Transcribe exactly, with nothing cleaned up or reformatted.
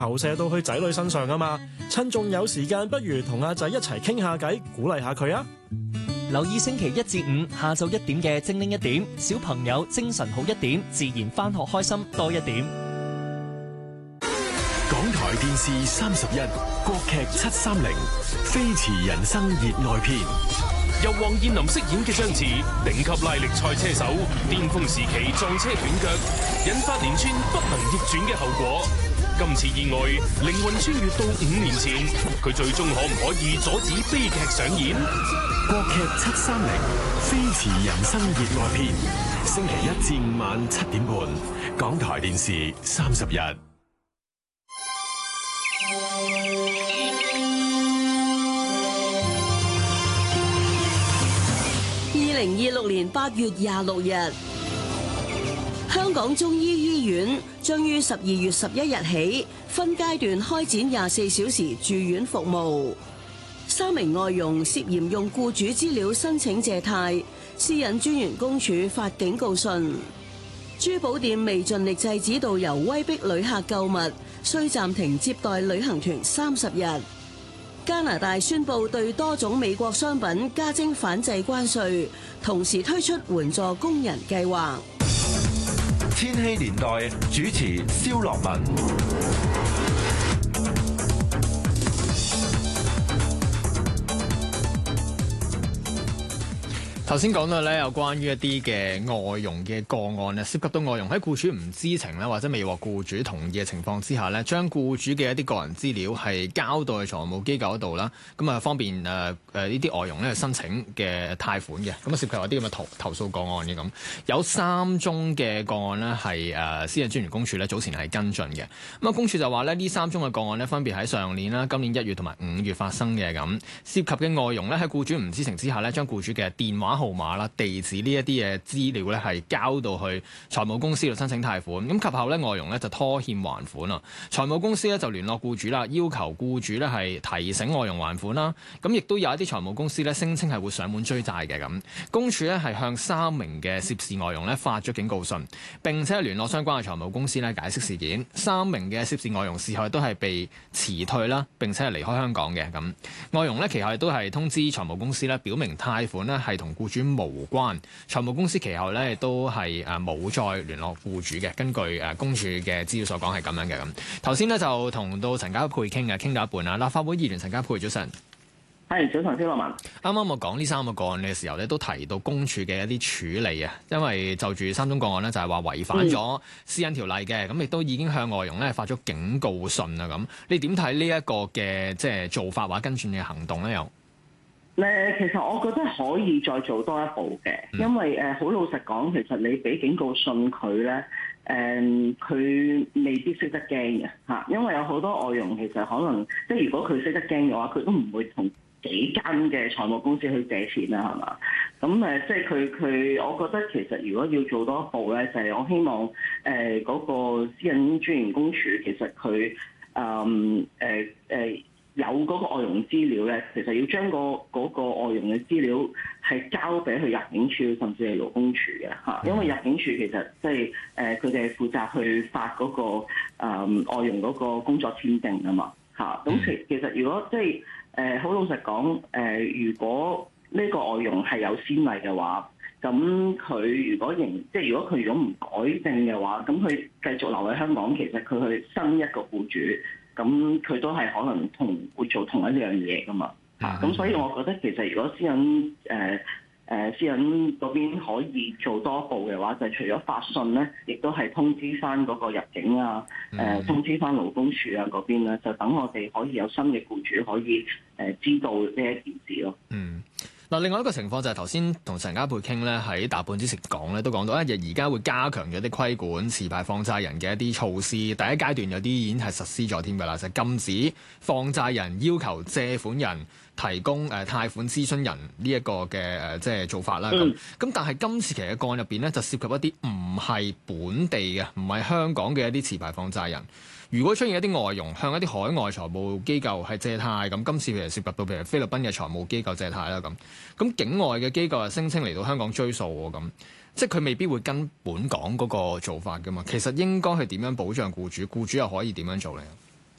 投射到去仔女身上啊嘛。趁仲有時間，不如同阿仔一齊傾下偈，鼓勵下佢啊！ 留意星期一至五下晝一點嘅精靈一點，小朋友精神好一點，自然返學開心多一點。 港台電視三十一，國劇七三零，飛馳人生熱愛篇。 由黃燕琳飾演嘅張弛，頂級拉力賽車手，巔峰時期撞車斷腳，引發連串不能逆轉嘅後果。今次意外，靈魂穿越到五年前，佢最終可唔可以阻止悲劇上演？ 國劇七三零，飛馳人生熱愛篇，星期一至五晚七點半，港台電視三十一。 二零二六年八月廿六日，香港中醫醫院將於十二月十一日起分階段開展廿四小時住院服務。三名外傭涉嫌用僱主資料申請借貸，私隱專員公署發警告信。珠寶店未盡力制止導遊威逼旅客購物，需暫停接待旅行團三十日。加拿大宣布對多種美國商品加徵反制關稅，同時推出援助工人計劃。 千禧年代主持蕭樂文。 頭先講到咧，有關於一啲嘅外傭嘅個案咧，涉及到外傭喺僱主唔知情咧，或者未獲僱主同意嘅情況之下咧，將僱主嘅一啲個人資料係交到去財務機構嗰度啦，咁啊方便誒誒呢啲外傭咧申請嘅貸款嘅，咁啊涉及有啲咁嘅投投訴個案嘅。咁有三宗嘅個案呢係誒私隱專員公署咧早前係跟進嘅，咁啊公署就話咧呢三宗嘅個案呢分別喺上年啦、今年一月同埋五月發生嘅。咁涉及嘅外傭咧喺僱主唔知情之下咧，將僱主嘅電話號碼啦、地址呢一啲嘅資料咧，係交到去財務公司度申請貸款。咁及後咧，外傭咧就拖欠還款啦。財務公司咧就聯絡僱主啦，要求僱主咧係提醒外傭還款啦。咁亦都有一啲財務公司咧聲稱係會上門追債嘅。咁公署咧係向三名嘅涉事外傭咧發咗警告信，並且聯絡相關嘅財務公司咧解釋事件。三名嘅涉事外傭事後都係被辭退啦，並且係離開香港嘅。咁外傭咧其後都係通知財務公司咧，表明貸款咧係同僱主無關，財務公司其後咧都係誒冇再聯絡僱主嘅。根據誒公署嘅資料所講係咁樣嘅。咁頭先咧就同到陳家珮傾嘅，傾到一半啦。立法會議員陳家珮，早晨。 係早晨，蕭樂文。 啱啱我講呢三個個案嘅時候咧，都提到公署嘅一啲處理啊，因為就住三宗個案咧，就係話違反咗私隱條例嘅，咁亦都已經向外傭咧發咗警告信啊。咁你點睇呢一個嘅即係做法或者跟進嘅行動咧？又？ 誒，其實我覺得可以再做多一步嘅，因為誒好老實講，其實你俾警告信佢咧，誒佢未必識得驚嘅嚇，因為有好多外傭其實可能即係如果佢識得驚嘅話，佢都唔會同幾間嘅財務公司去借錢啦，係嘛？咁誒，即係佢佢，我覺得其實如果要做多一步咧，就係、是、我希望誒嗰、呃那個私隱專員公署其實佢誒誒誒。有嗰個外傭資料咧，其實要將個嗰個外傭嘅資料係交俾去入境處甚至係勞工處嘅嚇，因為入境處其實即係誒佢哋係負責去發嗰、嗰個誒、呃、外傭嗰個工作簽證啊嘛嚇，咁其其實如果即係誒好老實講誒、呃，如果呢個外傭係有先例嘅話，咁佢如果仍即係如果佢如果唔改正嘅話，咁佢繼續留喺香港，其實佢去新一個僱主。咁佢都係可能同會做同一樣嘢噶嘛，嚇咁、嗯、所以我覺得其實如果私隱誒誒私隱嗰邊可以做多一步嘅話，就係、除咗發信咧，亦都係通知翻嗰個入境啊，誒、呃、通知翻勞工處啊嗰邊咧，就等我哋可以有新嘅僱主可以誒知道呢一件事咯。嗯。 嗱，另外一個情況就係頭先同陳家珮傾咧，喺大半之前講咧，都講到一日而家會加強咗啲規管持牌放債人嘅一啲措施。第一階段有啲已經係實施咗添㗎啦，就係、禁止放債人要求借款人提供誒、呃、貸款諮詢人呢一個嘅誒、呃、即係做法啦。咁咁、嗯、但係今次期嘅個案入邊咧，就涉及一啲唔係本地嘅，唔係香港嘅一啲持牌放債人。如果出現一啲外傭向一啲海外財務機構係借貸，咁今次譬如涉及到譬如菲律賓嘅財務機構借貸啦，咁咁境外嘅機構係聲稱嚟到香港追數喎，咁即係佢未必會跟本港嗰個做法噶嘛。其實應該係點樣保障僱主？僱主又可以點樣做咧？